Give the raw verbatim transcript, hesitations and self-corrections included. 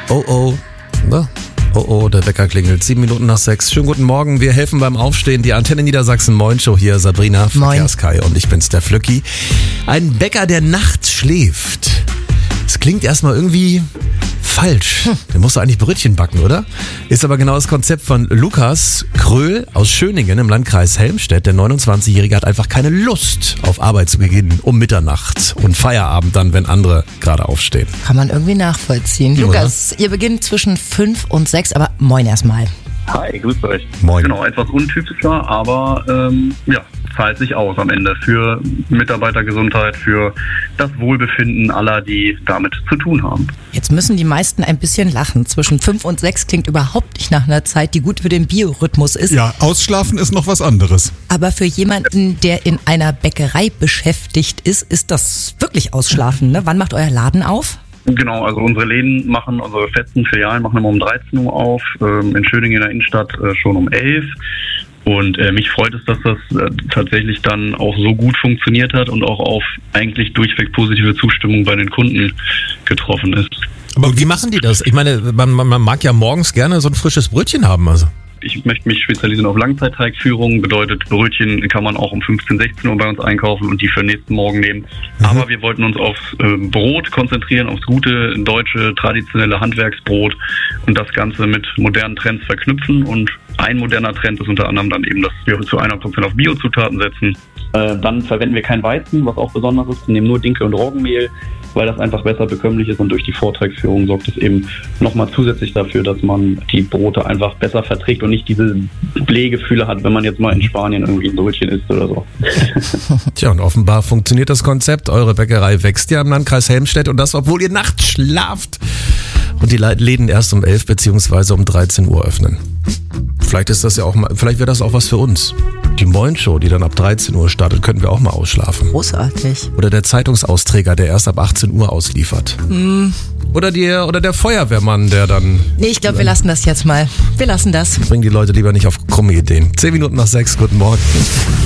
Oh oh, ne? Oh oh, der Wecker klingelt. Sieben Minuten nach sechs. Schönen guten Morgen. Wir helfen beim Aufstehen. Die Antenne Niedersachsen Moin Show hier. Sabrina, Verkehrskai und ich bin's, der Flöcki. Ein Bäcker, der nachts schläft. Das klingt erstmal irgendwie falsch. Der muss doch eigentlich Brötchen backen, oder? Ist aber genau das Konzept von Lukas Kröhl aus Schöningen im Landkreis Helmstedt. Der neunundzwanzigjährige hat einfach keine Lust, auf Arbeit zu beginnen um Mitternacht und Feierabend dann, wenn andere gerade aufstehen. Kann man irgendwie nachvollziehen. Ja, Lukas, ihr beginnt zwischen fünf und sechs, aber moin erstmal. Hi, grüßt euch. Moin. Genau, etwas untypischer, aber ähm, ja, zahlt sich aus am Ende für Mitarbeitergesundheit, für das Wohlbefinden aller, die damit zu tun haben. Jetzt müssen die meisten ein bisschen lachen. Zwischen fünf und sechs klingt überhaupt nicht nach einer Zeit, die gut für den Biorhythmus ist. Ja, ausschlafen ist noch was anderes. Aber für jemanden, der in einer Bäckerei beschäftigt ist, ist das wirklich Ausschlafen, ne? Wann macht euer Laden auf? Genau, also unsere Läden machen, unsere festen Filialen machen immer um dreizehn Uhr auf, ähm, in Schöningen in der Innenstadt äh, schon um elf. Und äh, mich freut es, dass das äh, tatsächlich dann auch so gut funktioniert hat und auch auf eigentlich durchweg positive Zustimmung bei den Kunden getroffen ist. Aber wie machen die das? Ich meine, man, man mag ja morgens gerne so ein frisches Brötchen haben, also. Ich möchte mich spezialisieren auf Langzeitteigführung, bedeutet Brötchen kann man auch um fünfzehn, sechzehn Uhr bei uns einkaufen und die für den nächsten Morgen nehmen. Mhm. Aber wir wollten uns aufs äh, Brot konzentrieren, aufs gute, deutsche, traditionelle Handwerksbrot und das Ganze mit modernen Trends verknüpfen. Und ein moderner Trend ist unter anderem dann eben, dass wir zu hundert Prozent auf Biozutaten setzen. Äh, dann verwenden wir kein Weizen, was auch besonders ist. Wir nehmen nur Dinkel und Roggenmehl, weil das einfach besser bekömmlich ist und durch die Vortragsführung sorgt es eben nochmal zusätzlich dafür, dass man die Brote einfach besser verträgt und nicht diese Blähgefühle hat, wenn man jetzt mal in Spanien irgendwie ein Brötchen isst oder so. Tja, und offenbar funktioniert das Konzept. Eure Bäckerei wächst ja im Landkreis Helmstedt und das, obwohl ihr nachts schlaft und die Läden erst um elf beziehungsweise um dreizehn Uhr öffnen. Vielleicht ist das ja auch mal, vielleicht wäre das auch was für uns. Die Moin Show, die dann ab dreizehn Uhr startet, könnten wir auch mal ausschlafen. Großartig. Oder der Zeitungsausträger, der erst ab achtzehn Uhr ausliefert. Mm. Oder, die, oder der Feuerwehrmann, der dann... Nee, ich glaube, wir lassen das jetzt mal. Wir lassen das. Bringen die Leute lieber nicht auf krumme Ideen. Zehn Minuten nach sechs, guten Morgen.